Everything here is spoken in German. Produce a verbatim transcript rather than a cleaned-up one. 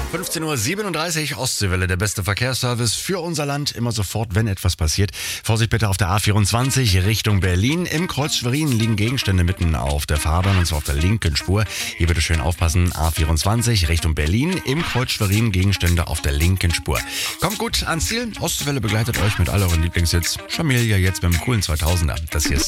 fünfzehn Uhr siebenunddreißig, Ostseewelle, der beste Verkehrsservice für unser Land. Immer sofort, wenn etwas passiert. Vorsicht bitte auf der A vierundzwanzig Richtung Berlin. Im Kreuz Schwerin liegen Gegenstände mitten auf der Fahrbahn, und zwar auf der linken Spur. Hier bitte schön aufpassen. A vierundzwanzig Richtung Berlin. Im Kreuz Schwerin Gegenstände auf der linken Spur. Kommt gut ans Ziel. Ostseewelle begleitet euch mit all euren Lieblingshits. Familie jetzt mit dem coolen zweitausender. Das hier ist